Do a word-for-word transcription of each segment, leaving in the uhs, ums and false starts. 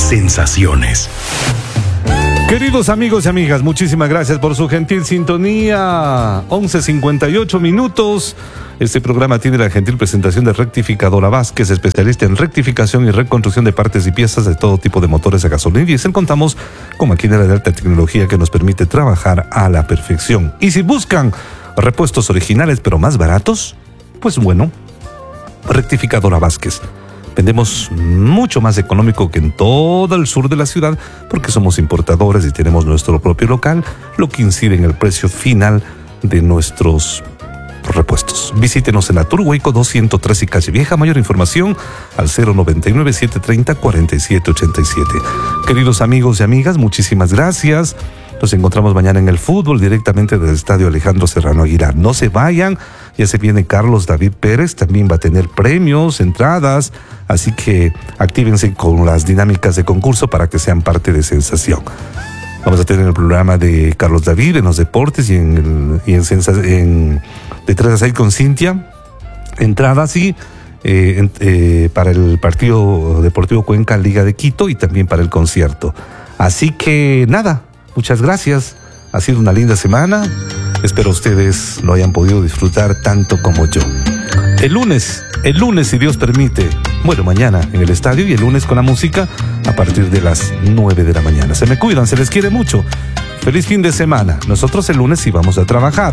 sensaciones. Queridos amigos y amigas, muchísimas gracias por su gentil sintonía. once cincuenta y ocho minutos. Este programa tiene la gentil presentación de Rectificadora Vázquez, especialista en rectificación y reconstrucción de partes y piezas de todo tipo de motores a gasolina y diésel. Contamos con maquinaria de alta tecnología que nos permite trabajar a la perfección. Y si buscan repuestos originales pero más baratos, pues bueno, Rectificadora Vázquez. Vendemos mucho más económico que en todo el sur de la ciudad porque somos importadores y tenemos nuestro propio local, lo que incide en el precio final de nuestros repuestos. Visítenos en Aturhueco doscientos tres y Calle Vieja. Mayor información al cero noventa y nueve, setecientos treinta, cuarenta y siete ochenta y siete. Queridos amigos y amigas, muchísimas gracias. Nos encontramos mañana en el fútbol directamente del Estadio Alejandro Serrano Aguilar. No se vayan, ya se viene Carlos David Pérez, también va a tener premios, entradas, así que actívense con las dinámicas de concurso para que sean parte de Sensación. Vamos a tener el programa de Carlos David en los deportes y en, y en, sensa- en de tres a seis con Cintia. Entradas y eh, en, eh, para el partido Deportivo Cuenca Liga de Quito y también para el concierto. Así que nada, muchas gracias. Ha sido una linda semana. Espero ustedes lo hayan podido disfrutar tanto como yo. El lunes, el lunes si Dios permite, bueno, mañana en el estadio y el lunes con la música a partir de las nueve de la mañana. Se me cuidan, se les quiere mucho. Feliz fin de semana. Nosotros el lunes sí vamos a trabajar.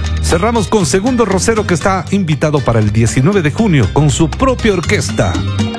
Cerramos con Segundo Rosero, que está invitado para el diecinueve de junio con su propia orquesta.